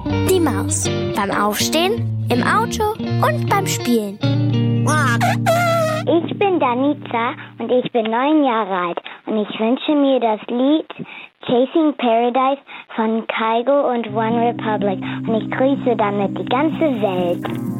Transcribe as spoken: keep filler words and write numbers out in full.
Die Maus. Beim Aufstehen, im Auto und beim Spielen. Ich bin Danica und ich bin neun Jahre alt. Und ich wünsche mir das Lied Chasing Paradise von Kygo und One Republic. Und ich grüße damit die ganze Welt.